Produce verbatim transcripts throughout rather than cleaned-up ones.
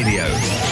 Radio.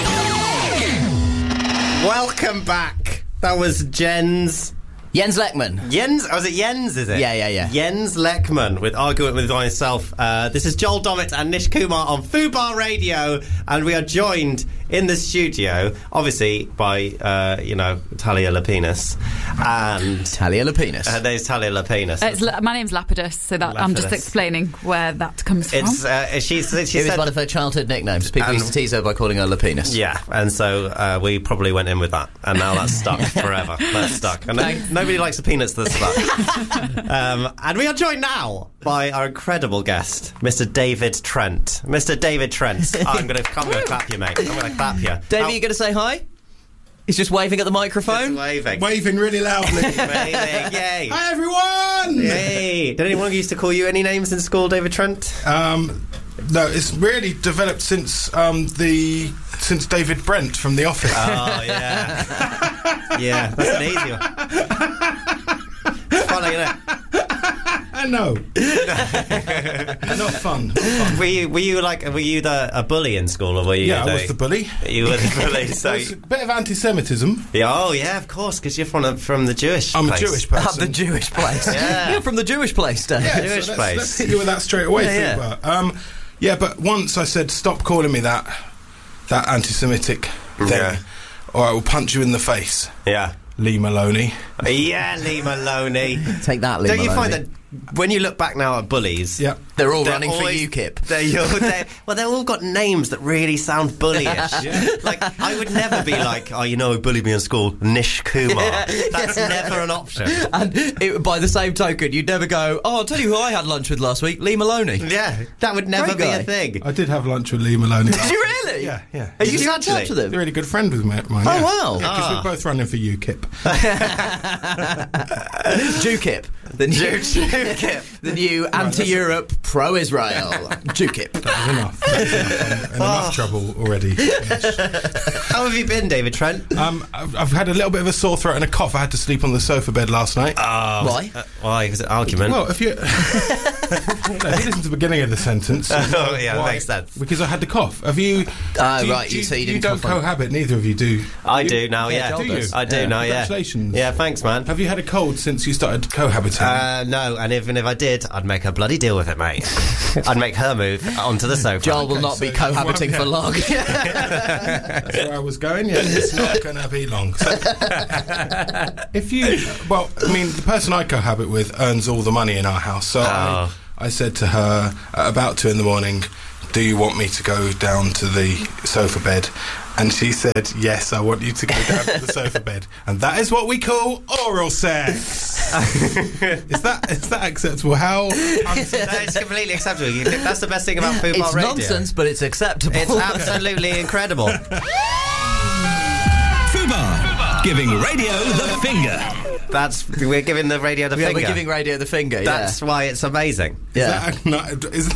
Welcome back. That was Jens... Jens Lekman. Jens, oh, is it Jens, is it? Yeah, yeah, yeah. Jens Lekman with Argument With Myself. Uh, this is Joel Dommett and Nish Kumar on Fubar Radio, and we are joined in the studio, obviously, by, uh, you know, Talia Lapinus. And... Talia Lapinus. Uh, there's Talia Lapinus. Uh, it's, my name's Lapidus, so that I'm just Lapidus. explaining where that comes from. It's, uh, she's, she it said... was one of her childhood nicknames. People And- used to tease her by calling her Lapinus. Yeah, and so uh, we probably went in with that, and now that's stuck forever. That's stuck. And no, nobody likes the peanuts that's stuck. um, and we are joined now by our incredible guest, Mister David Trent. Mister David Trent. Oh, I'm going to I'm going to clap you, mate. I'm going to clap you. Davey, How- you going to say hi? He's just waving at the microphone. Just waving. Waving really loudly. Waving. Yay. Hi, everyone! Yay. Did anyone used to call you any names in school, David Trent? Um, no, it's really developed since um, the since David Brent from The Office. Oh, yeah. Yeah, that's an easy one. It's funny, isn't it? I know. Not fun. Not fun. Were you, were you like, were you the, a bully in school, or were you? Yeah, the, I was the bully. You were the bully, so... There was a bit of anti-Semitism. Yeah, oh, yeah, of course, because you're from, a, from the Jewish I'm place. a Jewish Ah, person. the Jewish place. Yeah. You're from the Jewish place, Dave. Yeah, Jewish so let's, place. let's hit you with that straight away, Yeah, Fubar. Um, yeah, but once I said, stop calling me that, that anti-Semitic thing, Yeah. or I will punch you in the face, Yeah. Lee Maloney. Yeah, Lee Maloney. Take that, Lee Don't you Maloney. find that when you look back now at bullies... Yeah. They're all they're running always- for UKIP. They're, you're- they're, well, they've all got names that really sound bullyish. Yeah. Like, I would never be like, oh, you know who bullied me in school? Nish Kumar. That's never an option. And it, by the same token, you'd never go, oh, I'll tell you who I had lunch with last week, Lee Maloney. Yeah, that would never Great be guy. a thing. I did have lunch with Lee Maloney. Did you really? Yeah, yeah. Are you Did you still in touch actually? with He's a him? really good friend with mine. Oh, yeah. wow. Because Ah. we're both running for UKIP. JUKIP. The new, UKIP. the new anti-Europe, pro-Israel. JUKIP. That's enough. That's enough. I'm in enough trouble already. Yes. How have you been, David Trent? Um, I've, I've had a little bit of a sore throat and a cough. I had to sleep on the sofa bed last night. Oh, Why? Uh, why? Was it argument? Well, if you, no, if you listen to the beginning of the sentence, you know Oh, yeah, that why- makes sense. Because I had the cough. Have you? Ah, do you- right, do you- so you you didn't don't cough on- cohabit. Neither of you do. I You- do now, yeah. Do you? I do Yeah. now, yeah. Congratulations. Yeah, thanks, man. Have you had a cold since you started cohabiting? Uh, no, and even if I did, I'd make a bloody deal with it, mate. I'd make her move onto the sofa. Joel will not so be cohabiting you for won't- long. That's where I was going. Yeah, it's not going to be long. So, if you, well, I mean, the person I cohabit with earns all the money in our house. So I, Oh. I said to her at about two in the morning, "Do you want me to go down to the sofa bed?" And she said, "Yes, I want you to go down to the sofa bed." And that is what we call oral sex. is that is that acceptable? How? That is completely acceptable. You think that's the best thing about Fubar It's Radio. nonsense, but it's acceptable. It's absolutely incredible. Fubar, giving radio the finger. That's we're giving the radio the Yeah, finger. we're giving radio the finger, That's why it's amazing. yeah. Is that, no, is,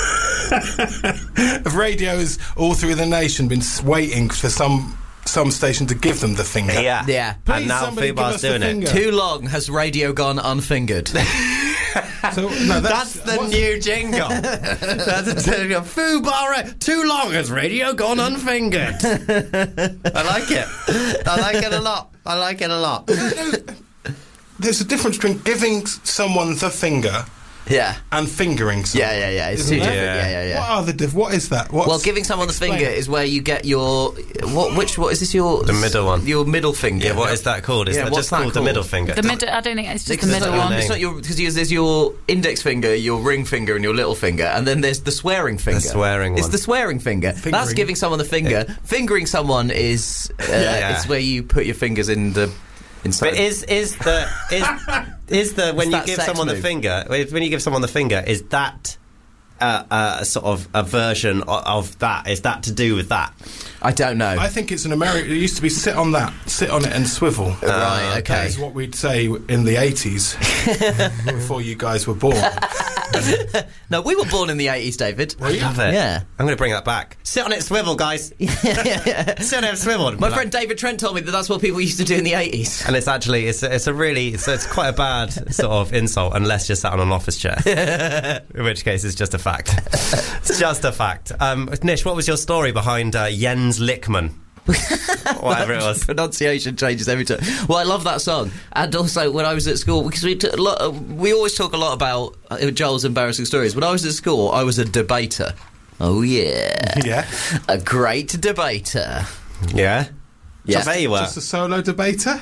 have radios all through the nation been s- waiting for some some station to give them the finger? Yeah, Yeah. Please, and now somebody give Fubar's us the doing it. finger. Too long has radio gone unfingered. So, no, That's that's, the what's- new jingle. That's the jingle. Fubar. Too long has radio gone unfingered. I like it. I like it a lot. I like it a lot. There's a difference between giving s- someone the finger yeah. and fingering someone. Yeah, yeah, yeah. It's Isn't too it? different. Yeah, yeah, yeah. What are the diff- What is that? What's, Well, giving someone the explain finger it. is where you get your what? Which what is this? Your The middle one. Your middle finger. Yeah, what is that called? Is Yeah, that what's just that called the called? middle finger? The middle, I don't think it's just Because the it's middle not, one. it's not your because there's your index finger, your ring finger, and your little finger, and then there's the swearing finger. swearing It's one. the swearing finger. That's Fingering. giving someone the finger. Fingering someone is uh, Yeah. it's where you put your fingers in the inside. But is is the is is the when It's you that give sex someone the move. finger when you give someone the finger is that uh, uh, a sort of a version of, of that? Is that to do with that? I don't know. I think it's an American. It used to be sit on that, sit on it and swivel. right. okay. Okay. That is what we'd say in the eighties before you guys were born. No, we were born in the eighties, David. I love it. Yeah. I'm going to bring that back. Sit on it, swivel, guys. Sit on it, swivel. My friend David Trent told me that that's what people used to do in the eighties. And it's actually, it's a, it's a really, it's, it's quite a bad sort of insult unless you're sat on an office chair. In which case, it's just a fact. It's just a fact. Um, Nish, what was your story behind uh, Jens Lickman? Whatever it was. Pronunciation changes every time. Well, I love that song, and also when I was at school, because we took a lot. Of, we always talk a lot about uh, Joel's embarrassing stories. When I was at school, I was a debater. Oh yeah, Yeah. a great debater. Yeah? Yeah. So there you were. Just a solo debater?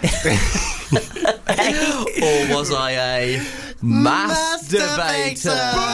Or was I a mass debater?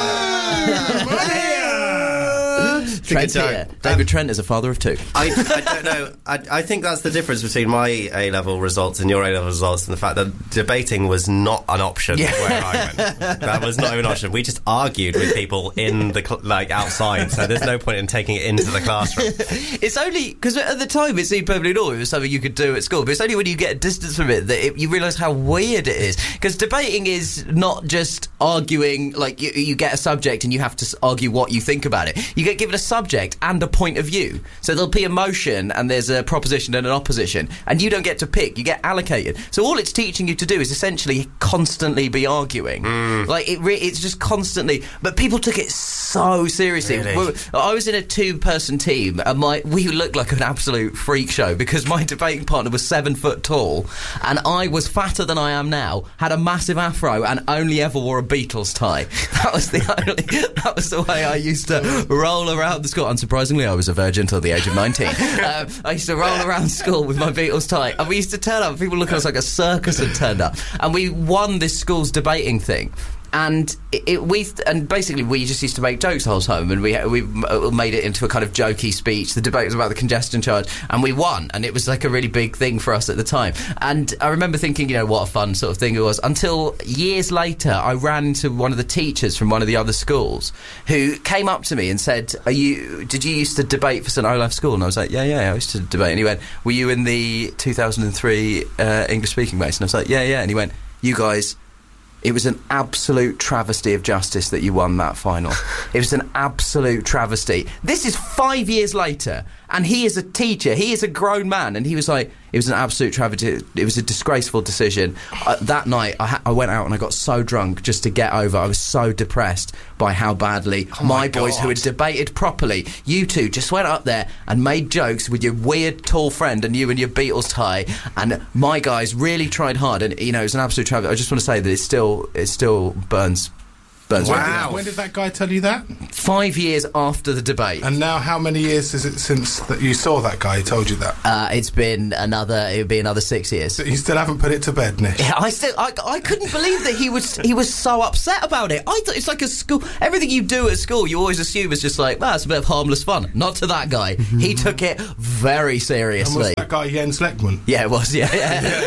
Trent Good here. joke. David Trent is a father of two. I, I don't know. I, I think that's the difference between my A-level results and your A-level results, and the fact that debating was not an option Yeah. where I went. That was not even an option. We just argued with people in the cl- like outside, so there's no point in taking it into the classroom. It's only because at the time it seemed perfectly normal. It was something you could do at school, but it's only when you get a distance from it that it, you realise how weird it is. Because debating is not just arguing, like you, you get a subject and you have to s- argue what you think about it. You get given a subject and a point of view. So there'll be a motion and there's a proposition and an opposition, and you don't get to pick. You get allocated. So all it's teaching you to do is essentially constantly be arguing. Mm. Like it, re- it's just constantly. But people took it so seriously. Really? Well, I was in a two-person team, and my we looked like an absolute freak show because my debating partner was seven foot tall, and I was fatter than I am now, had a massive afro, and only ever wore a Beatles tie. That was the only. That was the way I used to roll around the school. Unsurprisingly, I was a virgin till the age of nineteen. um, I used to roll around school with my Beatles tie, and we used to turn up. People look at us like a circus had turned up, and we won this school's debating thing. And it, it, we and basically we just used to make jokes the whole time, and we we made it into a kind of jokey speech. The debate was about the congestion charge, and we won, and it was like a really big thing for us at the time. And I remember thinking, you know, what a fun sort of thing it was. Until years later, I ran into one of the teachers from one of the other schools who came up to me and said, "Are you? Did you used to debate for St Olaf School?" And I was like, "Yeah, yeah, I used to debate." And he went, "Were you in the two thousand three uh, English speaking race?" And I was like, "Yeah, yeah." And he went, "You guys." It was an absolute travesty of justice that you won that final. It was an absolute travesty. This is five years later, and he is a teacher. He is a grown man, and he was like, it was an absolute travesty. It was a disgraceful decision. Uh, that night, I, ha- I went out and I got so drunk just to get over. I was so depressed by how badly Oh my, my boys God. who had debated properly, you two just went up there and made jokes with your weird tall friend and you and your Beatles tie, and my guys really tried hard, and you know, it was an absolute travesty. I just want to say that it still, it still burns, burns. When, me. Wow. did, when did that guy tell you that? Five years after the debate. And now how many years is it since that you saw that guy who told you that? Uh, it's been another. It would be another six years. You still haven't put it to bed, Nish? Yeah, I still, I, I couldn't believe that he was, he was so upset about it. I thought it's like a school. Everything you do at school, you always assume is just like, well, it's a bit of harmless fun. Not to that guy. He took it very And seriously. was that guy Jens Leckman? Yeah, it was. Yeah,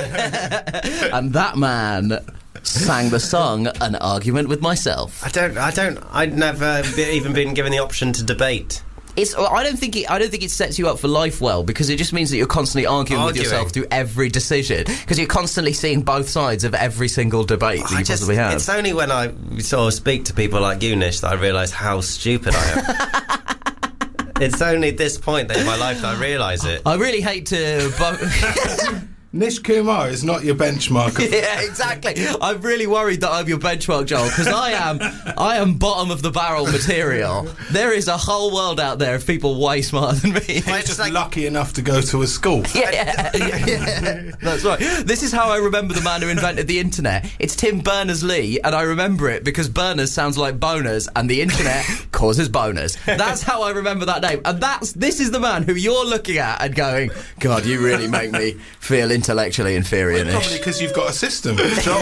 yeah. And that man sang the song "An Argument with Myself." I don't, I don't, I'd never be, even been given the option to debate. It's. I don't think. It, I don't think it sets you up for life well, because it just means that you're constantly arguing, Arguing. with yourself through every decision, because you're constantly seeing both sides of every single debate that I you just, possibly have. it's only when I sort of speak to people like you, Nish, that I realise how stupid I am. It's only at this point in my life that I realise it. I really hate to. Bu- Nish Kumar is not your benchmark. Of yeah, exactly. I'm really worried that I'm your benchmark, Joel, because I am. I am bottom of the barrel material. There is a whole world out there of people way smarter than me. He's It's just like- lucky enough to go to a school. Yeah, yeah, that's right. This is how I remember the man who invented the internet. It's Tim Berners-Lee, and I remember it because Berners sounds like boners, and the internet causes boners. That's how I remember that name. And that's this is the man who you're looking at and going, God, you really make me feel intellectually inferior. Nish." Probably because you've got a system. Joel,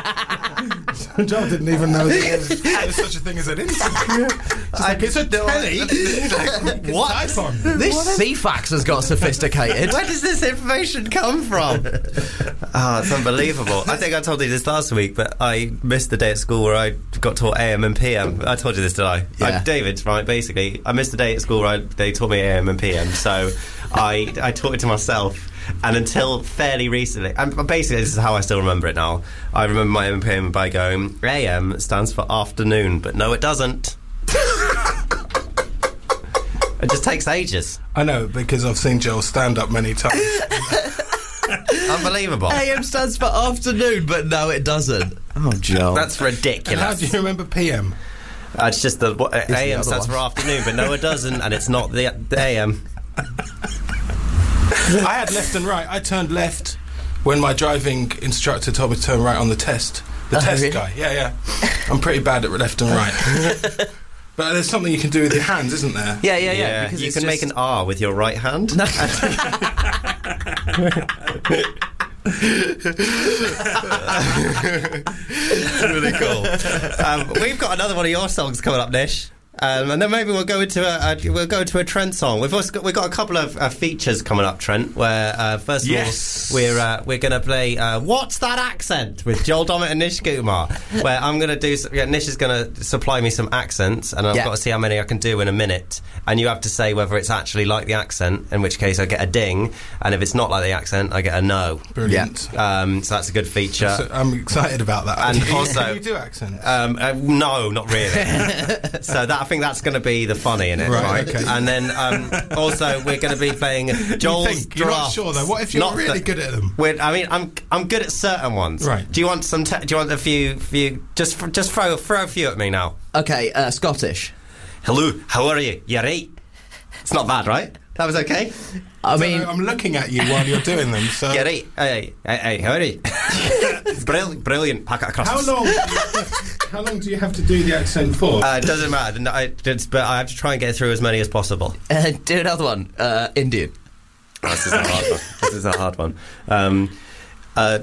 Joel didn't even know that there was such a thing as an internet. It's like, it's a telly. What? Type on. This C FAX has got sophisticated. Where does this information come from? Oh, it's unbelievable. I think I told you this last week, but I missed the day at school where I got taught A M and P M. I told you this, did I? Yeah. I David, right, basically, I missed a day at school where I, they taught me A M and P M, so I, I taught it to myself. And until fairly recently, and basically this is how I still remember it now. I remember my A M and P M by going, A M stands for afternoon, but no, it doesn't. It just takes ages. I know, because I've seen Joel stand up many times. Unbelievable. A M stands for afternoon, but no, it doesn't. Oh, Joel. That's And how ridiculous. do you remember P M? Uh, it's just the what, A M other stands one. for afternoon, but no, it doesn't, and it's not the, the A M. I had left and right. I turned left when my driving instructor told me to turn right on the test. The Oh, test really? guy. Yeah, yeah. I'm pretty bad at left and right. But there's something you can do with your hands, isn't there? Yeah, yeah, yeah. Yeah, because you it's can make just- an R with your right hand. It's really cool. Um, we've got another one of your songs coming up, Nish. Um, and then maybe we'll go into a, a we'll go into a Trent song. We've also got, we've got a couple of uh, features coming up, Trent. Where uh, first of Yes. all we're uh, we're going to play uh, "What's That Accent" with Joel Dommett and Nish Kumar. Where I'm going to do some, yeah, Nish is going to supply me some accents, and I've Yeah. got to see how many I can do in a minute. And you have to say whether it's actually like the accent, in which case I get a ding, and if it's not like the accent, I get a no. Brilliant. Um, so that's a good feature. So I'm excited about that. And Can you- also- can you do accents? Um, uh, no, not really. So that I think that's going to be the funny in it, right? Right, okay. And then um, also we're going to be playing Joel's you think? You're not drafts. sure though. What if you're Not really that- good at them? We're, I mean, I'm I'm good at certain ones. Right. Do you want some? Te- do you want a few? Few? Just f- just throw throw a few at me now. Okay, uh, Scottish. Hello, how are you? You right? It's not bad, right? That was okay. I So mean, I'm looking at you while you're doing them. So You right? Hey, hey, hey, how are you? brilliant, brilliant. Pack it across. how long? How long do you have to do the accent for? Uh, it doesn't matter. No, I, it's, but I have to try and get through as many as possible. uh, do another one. Uh, Indian. Oh, this is a hard one. This is a hard one. Um, uh,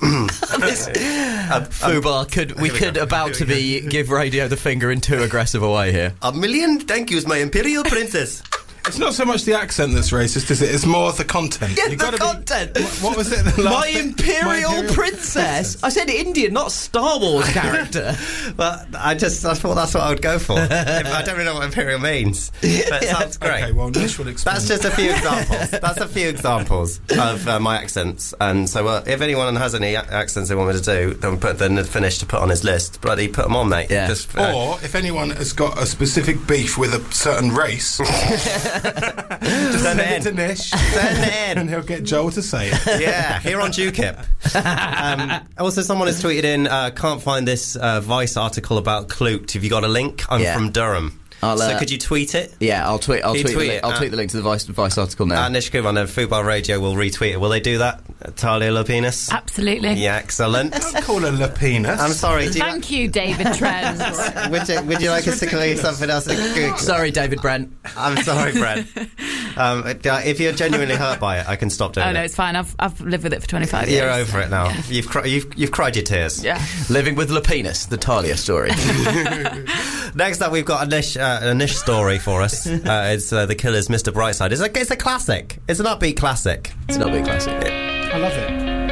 Fubar, could we Here we could go. about to be give radio the finger in too aggressive a way here. a million thank yous, my imperial princess. It's not so much the accent that's racist, is it? It's more the content. Yeah, You've the gotta be- content. What, what was it? The last My bit? imperial, My princess. I said Indian, not Star Wars character. But I just I thought that's what I would go for. If, I don't really know what imperial means, but it sounds great. Okay, well, Nish will explain. That's just a few examples. That's a few examples of uh, my accents. And so, uh, if anyone has any a- accents they want me to do, then put then finish to put on his list. Bloody put them on, mate. Yeah. Just, uh, Or if anyone has got a specific beef with a certain race, just Send send it it to in. Nish, Send it in. and he'll get Joel to say it. Yeah, here on UKIP. Um, also, someone has tweeted in, uh, can't find this uh, Vice article about Clute. Have you got a link? I'm Yeah. from Durham. I'll, so uh, could you tweet it? Yeah, I'll tweet. I'll Can you tweet. tweet the, li- it? I'll Uh, tweet the link to the Vice, Vice article now. Uh, Nish Kumar and Football Radio will retweet it. Will they do that? Talia Lapinus? Absolutely. Yeah, excellent. Don't call her Lapinus. I'm sorry. Do you Thank you, David Trent. would, you, would you like us to clear something else? Sorry, David Brent. I'm sorry, Brent. Um, uh, if you're genuinely hurt by it, I can stop doing Oh no, it. it's fine. I've I've lived with it for twenty-five years. You're over it now. You've, cri- you've you've cried your tears. Yeah. Living with Lapinus, the Talia story. Next up, we've got a Nish, uh, a Nish story for us. Uh, it's uh, The Killers' Mister Brightside. It's a, it's a classic. It's an upbeat classic. It's not a big classic. I love it.